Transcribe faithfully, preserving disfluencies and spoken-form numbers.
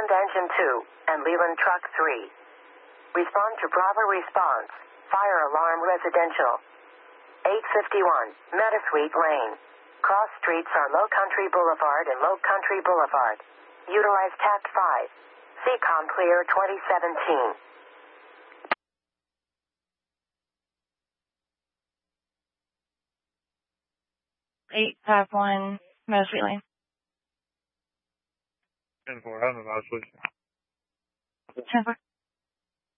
Leland Engine two and Leland Truck three. Respond to Bravo response. Fire alarm residential. eight fifty-one, Meadowsweet Lane. Cross streets are Low Country Boulevard and Low Country Boulevard. Utilize Tact five. C COM Clear twenty seventeen. eight five one, Meadowsweet Lane. ten four, I don't know, I was listening. ten four.